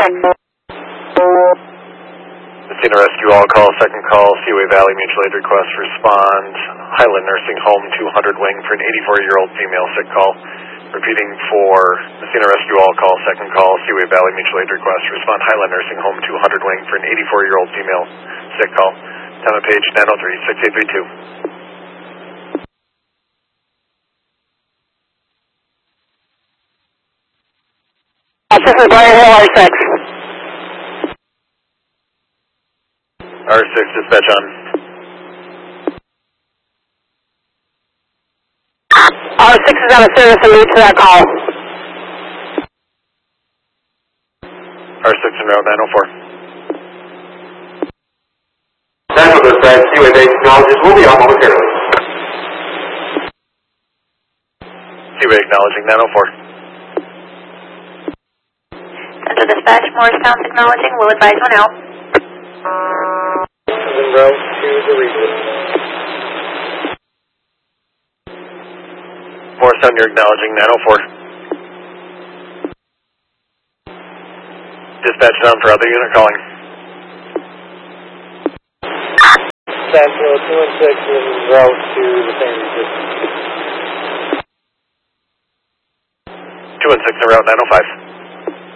Messina Rescue, all call, second call, Seaway Valley Mutual Aid request, respond. Highland Nursing Home, 200 wing for an 84-year-old female, sick call. Repeating for Messina Rescue, all call, second call, Seaway Valley Mutual Aid request, respond. Highland Nursing Home, 200 wing for an 84-year-old female, sick call. Time of page 903-6832. This is Brian Hill, R6. R6, dispatch on. R6 is on a service and lead to that call. R6 en route 904. Central dispatch, Seaway Base acknowledges will be on momentarily. Seaway acknowledging 904. Central dispatch, Morristown acknowledging, will advise when out. En route to the region. Morristown, you're acknowledging 904. Dispatch down for other unit calling. Central 216 en route to the same region. 216 en route 905.